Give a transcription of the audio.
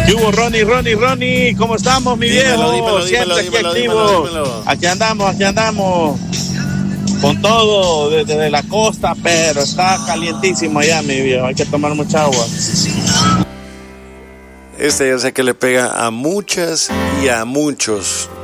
¿Qué hubo, Ronnie? ¿Cómo estamos, mi viejo? Siempre aquí activo. Aquí andamos. Con todo, desde la costa, pero está calientísimo allá, mi viejo. Hay que tomar mucha agua. Yo sé que le pega a muchas y a muchos.